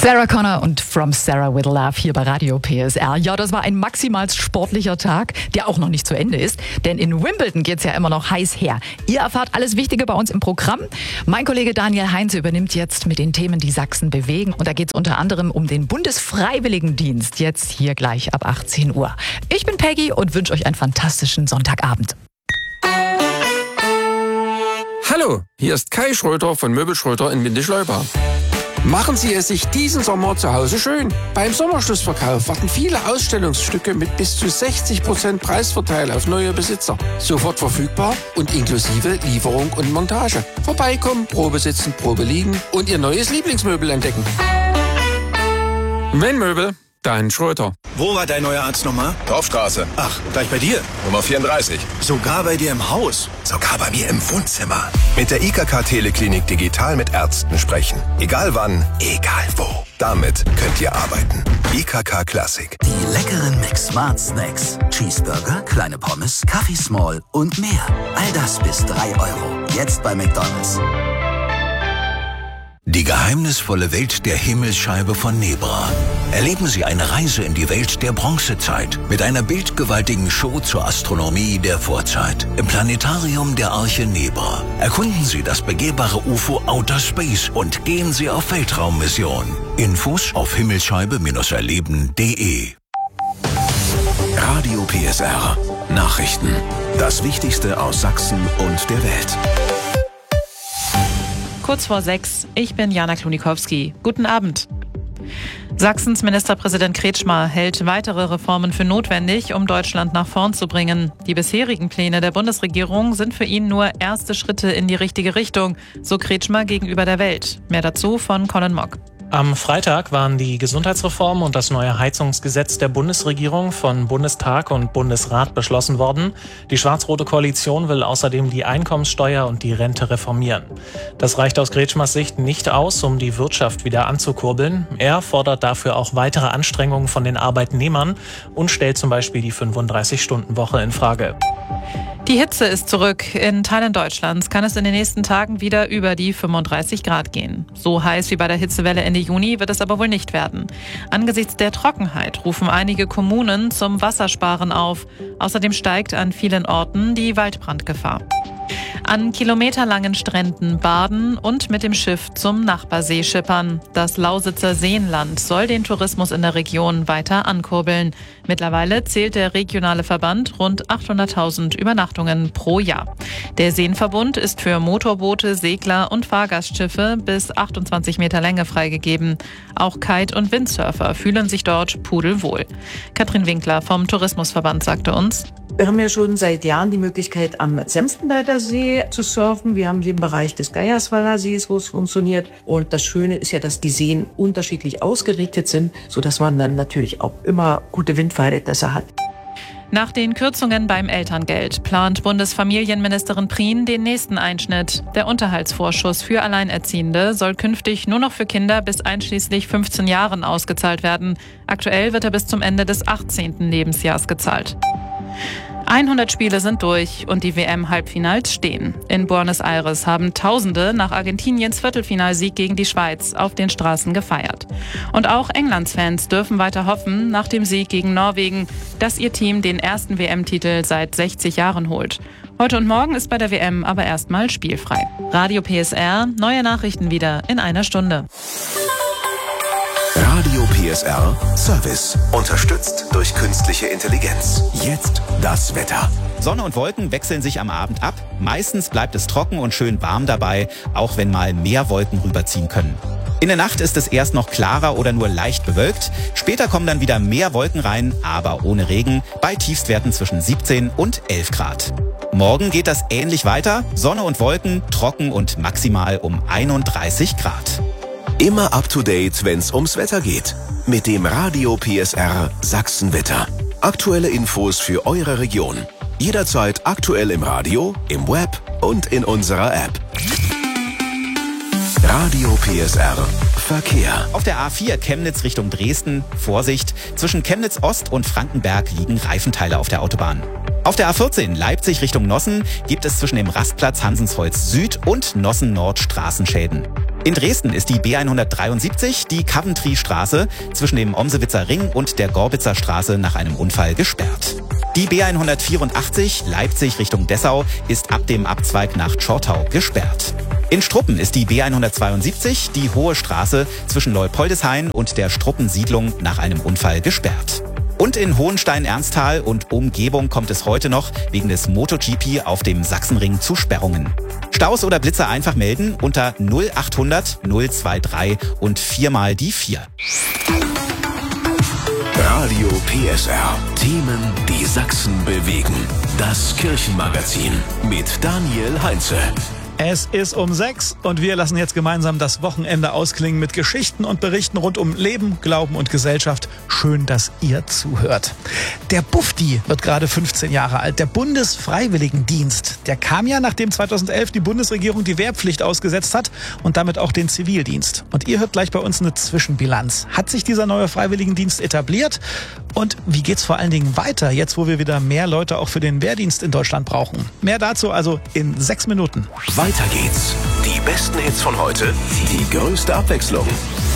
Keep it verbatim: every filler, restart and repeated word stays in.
Sarah Connor und From Sarah with Love hier bei Radio P S R. Ja, das war ein maximal sportlicher Tag, der auch noch nicht zu Ende ist. Denn in Wimbledon geht's ja immer noch heiß her. Ihr erfahrt alles Wichtige bei uns im Programm. Mein Kollege Daniel Heinze übernimmt jetzt mit den Themen, die Sachsen bewegen. Und da geht's unter anderem um den Bundesfreiwilligendienst. Jetzt hier gleich ab achtzehn Uhr. Ich bin Peggy und wünsche euch einen fantastischen Sonntagabend. Hallo, hier ist Kai Schröter von Möbel Schröter in Windischleuba. Machen Sie es sich diesen Sommer zu Hause schön. Beim Sommerschlussverkauf warten viele Ausstellungsstücke mit bis zu sechzig Prozent Preisvorteil auf neue Besitzer. Sofort verfügbar und inklusive Lieferung und Montage. Vorbeikommen, Probe sitzen, Probe liegen und Ihr neues Lieblingsmöbel entdecken. Wenn Möbel, dann Schröter. Wo war dein neuer Arzt nochmal? Dorfstraße. Ach, gleich bei dir. Nummer vierunddreißig. Sogar bei dir im Haus. Sogar bei mir im Wohnzimmer. Mit der I K K Teleklinik digital mit Ärzten sprechen. Egal wann, egal wo. Damit könnt ihr arbeiten. I K K Classic. Die leckeren McSmart Snacks. Cheeseburger, kleine Pommes, Kaffee Small und mehr. All das bis drei Euro. Jetzt bei McDonald's. Die geheimnisvolle Welt der Himmelsscheibe von Nebra. Erleben Sie eine Reise in die Welt der Bronzezeit mit einer bildgewaltigen Show zur Astronomie der Vorzeit im Planetarium der Arche Nebra. Erkunden Sie das begehbare U F O Outer Space und gehen Sie auf Weltraummission. Infos auf himmelsscheibe erleben punkt de. Radio P S R. Nachrichten. Das Wichtigste aus Sachsen und der Welt. Kurz vor sechs, ich bin Jana Klunikowski. Guten Abend. Sachsens Ministerpräsident Kretschmer hält weitere Reformen für notwendig, um Deutschland nach vorn zu bringen. Die bisherigen Pläne der Bundesregierung sind für ihn nur erste Schritte in die richtige Richtung, so Kretschmer gegenüber der Welt. Mehr dazu von Colin Mock. Am Freitag waren die Gesundheitsreform und das neue Heizungsgesetz der Bundesregierung von Bundestag und Bundesrat beschlossen worden. Die schwarz-rote Koalition will außerdem die Einkommenssteuer und die Rente reformieren. Das reicht aus Kretschmers Sicht nicht aus, um die Wirtschaft wieder anzukurbeln. Er fordert dafür auch weitere Anstrengungen von den Arbeitnehmern und stellt zum Beispiel die fünfunddreißig-Stunden-Woche in Frage. Die Hitze ist zurück. In Teilen Deutschlands kann es in den nächsten Tagen wieder über die fünfunddreißig Grad gehen. So heiß wie bei der Hitzewelle Ende Juni wird es aber wohl nicht werden. Angesichts der Trockenheit rufen einige Kommunen zum Wassersparen auf. Außerdem steigt an vielen Orten die Waldbrandgefahr. An kilometerlangen Stränden baden und mit dem Schiff zum Nachbarsee schippern. Das Lausitzer Seenland soll den Tourismus in der Region weiter ankurbeln. Mittlerweile zählt der regionale Verband rund achthunderttausend Übernachtungen pro Jahr. Der Seenverbund ist für Motorboote, Segler und Fahrgastschiffe bis achtundzwanzig Meter Länge freigegeben. Auch Kite- und Windsurfer fühlen sich dort pudelwohl. Katrin Winkler vom Tourismusverband sagte uns: Wir haben ja schon seit Jahren die Möglichkeit, am Senftenleiter See zu surfen. Wir haben den Bereich des Geierswalder Sees, wo es funktioniert. Und das Schöne ist ja, dass die Seen unterschiedlich ausgerichtet sind, sodass man dann natürlich auch immer gute Windverhältnisse hat. Nach den Kürzungen beim Elterngeld plant Bundesfamilienministerin Prien den nächsten Einschnitt. Der Unterhaltsvorschuss für Alleinerziehende soll künftig nur noch für Kinder bis einschließlich fünfzehn Jahren ausgezahlt werden. Aktuell wird er bis zum Ende des achtzehnten Lebensjahres gezahlt. hundert Spiele sind durch und die W M-Halbfinals stehen. In Buenos Aires haben Tausende nach Argentiniens Viertelfinalsieg gegen die Schweiz auf den Straßen gefeiert. Und auch Englands Fans dürfen weiter hoffen, nach dem Sieg gegen Norwegen, dass ihr Team den ersten W M-Titel seit sechzig Jahren holt. Heute und morgen ist bei der W M aber erstmal spielfrei. Radio P S R, neue Nachrichten wieder in einer Stunde. Radio P S R Service. Unterstützt durch künstliche Intelligenz. Jetzt das Wetter. Sonne und Wolken wechseln sich am Abend ab. Meistens bleibt es trocken und schön warm dabei, auch wenn mal mehr Wolken rüberziehen können. In der Nacht ist es erst noch klarer oder nur leicht bewölkt. Später kommen dann wieder mehr Wolken rein, aber ohne Regen, bei Tiefstwerten zwischen siebzehn und elf Grad. Morgen geht das ähnlich weiter. Sonne und Wolken, trocken und maximal um einunddreißig Grad. Immer up to date, wenn's ums Wetter geht. Mit dem Radio P S R Sachsenwetter. Aktuelle Infos für eure Region. Jederzeit aktuell im Radio, im Web und in unserer App. Radio P S R Verkehr. Auf der A vier Chemnitz Richtung Dresden, Vorsicht, zwischen Chemnitz Ost und Frankenberg liegen Reifenteile auf der Autobahn. Auf der A vierzehn Leipzig Richtung Nossen gibt es zwischen dem Rastplatz Hansensholz Süd und Nossen Nord Straßenschäden. In Dresden ist die B hundertdreiundsiebzig, die Coventry-Straße, zwischen dem Omsewitzer Ring und der Gorbitzer Straße nach einem Unfall gesperrt. Die B hundertvierundachtzig, Leipzig Richtung Dessau, ist ab dem Abzweig nach Tschortau gesperrt. In Struppen ist die B hundertzweiundsiebzig, die Hohe Straße, zwischen Leupoldeshain und der Struppensiedlung nach einem Unfall gesperrt. Und in Hohenstein-Ernsthal und Umgebung kommt es heute noch wegen des MotoGP auf dem Sachsenring zu Sperrungen. Staus oder Blitzer einfach melden unter null achthundert null dreiundzwanzig und viermal die vier. Radio P S R. Themen, die Sachsen bewegen. Das Kirchenmagazin mit Daniel Heinze. Es ist um sechs und wir lassen jetzt gemeinsam das Wochenende ausklingen mit Geschichten und Berichten rund um Leben, Glauben und Gesellschaft. Schön, dass ihr zuhört. Der BUFDI wird gerade fünfzehn Jahre alt. Der Bundesfreiwilligendienst. Der kam ja, nachdem zweitausendelf die Bundesregierung die Wehrpflicht ausgesetzt hat und damit auch den Zivildienst. Und ihr hört gleich bei uns eine Zwischenbilanz. Hat sich dieser neue Freiwilligendienst etabliert? Und wie geht's vor allen Dingen weiter, jetzt wo wir wieder mehr Leute auch für den Wehrdienst in Deutschland brauchen? Mehr dazu also in sechs Minuten. Weiter geht's. Die besten Hits von heute, die größte Abwechslung.